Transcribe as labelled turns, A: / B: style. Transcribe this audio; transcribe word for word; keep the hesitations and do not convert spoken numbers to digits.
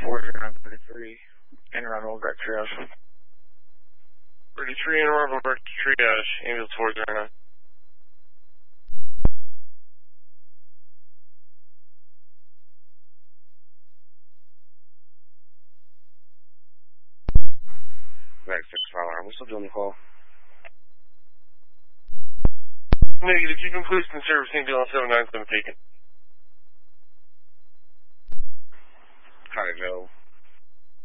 A: four zero nine thirty-three, and around Old Wreck Triage.
B: thirty-three, and around Old Wreck Triage, ambulance four zero nine.
C: Back six five alarm. We're still doing the call.
B: Negative. You've been placed in service. Ambulance seven nine seven taken.
C: Hi, Joe.